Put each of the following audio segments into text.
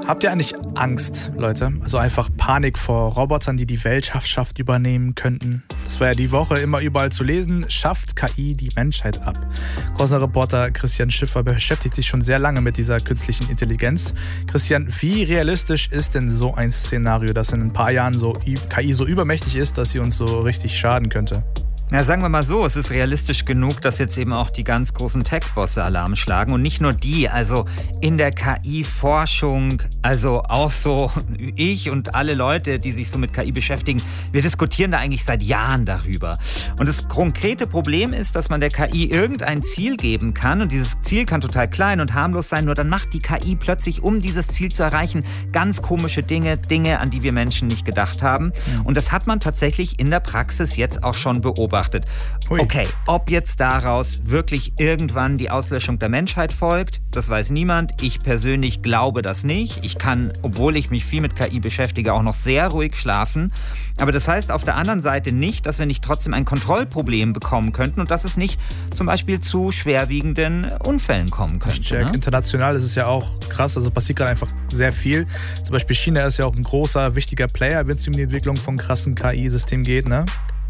Habt ihr eigentlich Angst, Leute? Also einfach Panik vor Robotern, die die Weltherrschaft übernehmen könnten? Das war ja die Woche immer überall zu lesen. Schafft KI die Menschheit ab? Corona-Reporter Christian Schiffer beschäftigt sich schon sehr lange mit dieser künstlichen Intelligenz. Christian, wie realistisch ist denn so ein Szenario, dass in ein paar Jahren so KI so übermächtig ist, dass sie uns so richtig schaden könnte? Na, sagen wir mal so, es ist realistisch genug, dass jetzt eben auch die ganz großen Tech-Bosse Alarm schlagen. Und nicht nur die, also in der KI-Forschung, also auch so ich und alle Leute, die sich so mit KI beschäftigen, wir diskutieren da eigentlich seit Jahren darüber. Und das konkrete Problem ist, dass man der KI irgendein Ziel geben kann. Und dieses Ziel kann total klein und harmlos sein, nur dann macht die KI plötzlich, um dieses Ziel zu erreichen, ganz komische Dinge, an die wir Menschen nicht gedacht haben. Und das hat man tatsächlich in der Praxis jetzt auch schon beobachtet. Okay, ob jetzt daraus wirklich irgendwann die Auslöschung der Menschheit folgt, das weiß niemand. Ich persönlich glaube das nicht. Ich kann, obwohl ich mich viel mit KI beschäftige, auch noch sehr ruhig schlafen. Aber das heißt auf der anderen Seite nicht, dass wir nicht trotzdem ein Kontrollproblem bekommen könnten und dass es nicht zum Beispiel zu schwerwiegenden Unfällen kommen könnte. Ne? International ist es ja auch krass, also passiert gerade einfach sehr viel. Zum Beispiel China ist ja auch ein großer, wichtiger Player, wenn es um die Entwicklung von krassen KI-Systemen geht, ne?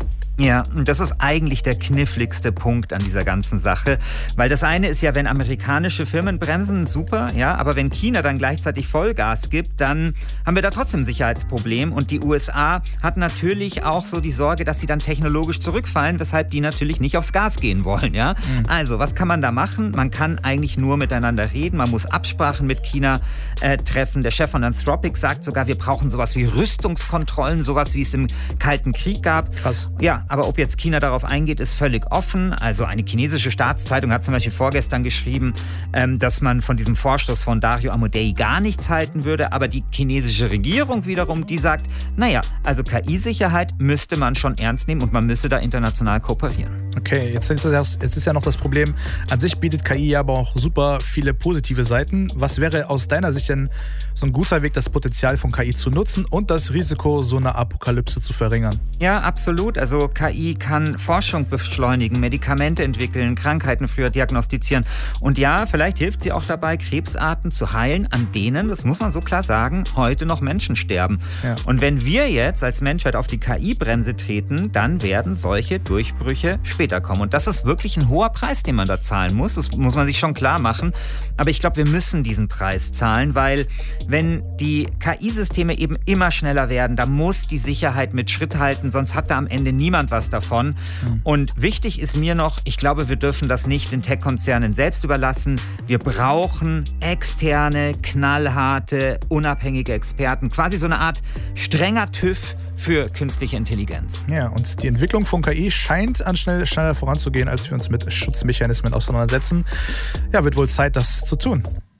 Ja, und das ist eigentlich der kniffligste Punkt an dieser ganzen Sache. Weil das eine ist ja, wenn amerikanische Firmen bremsen, super, ja, aber wenn China dann gleichzeitig Vollgas gibt, dann haben wir da trotzdem ein Sicherheitsproblem. Und die USA hat natürlich auch so die Sorge, dass sie dann technologisch zurückfallen, weshalb die natürlich nicht aufs Gas gehen wollen, ja. Also, was kann man da machen? Man kann eigentlich nur miteinander reden, man muss Absprachen mit China treffen. Der Chef von Anthropic sagt sogar, wir brauchen sowas wie Rüstungskontrollen, sowas wie es im Kalten Krieg gab. Krass. Ja, aber ob jetzt China darauf eingeht, ist völlig offen. Also eine chinesische Staatszeitung hat zum Beispiel vorgestern geschrieben, dass man von diesem Vorstoß von Dario Amodei gar nichts halten würde. Aber die chinesische Regierung wiederum, die sagt, naja, also KI-Sicherheit müsste man schon ernst nehmen und man müsse da international kooperieren. Okay, jetzt ist ja noch das Problem, an sich bietet KI ja aber auch super viele positive Seiten. Was wäre aus deiner Sicht denn so ein guter Weg, das Potenzial von KI zu nutzen und das Risiko, so eine Apokalypse zu verringern? Ja, absolut. Also KI kann Forschung beschleunigen, Medikamente entwickeln, Krankheiten früher diagnostizieren. Und ja, vielleicht hilft sie auch dabei, Krebsarten zu heilen, an denen, das muss man so klar sagen, heute noch Menschen sterben. Ja. Und wenn wir jetzt als Menschheit auf die KI-Bremse treten, dann werden solche Durchbrüche später kommen. Und das ist wirklich ein hoher Preis, den man da zahlen muss. Das muss man sich schon klar machen. Aber ich glaube, wir müssen diesen Preis zahlen, weil wenn die KI-Systeme eben immer schneller werden, da muss die Sicherheit mit Schritt halten, sonst hat da am Ende niemand was davon. Und wichtig ist mir noch, ich glaube, wir dürfen das nicht den Tech-Konzernen selbst überlassen. Wir brauchen externe, knallharte, unabhängige Experten. Quasi so eine Art strenger TÜV für künstliche Intelligenz. Ja, und die Entwicklung von KI scheint schneller voranzugehen, als wir uns mit Schutzmechanismen auseinandersetzen. Ja, wird wohl Zeit, das zu tun.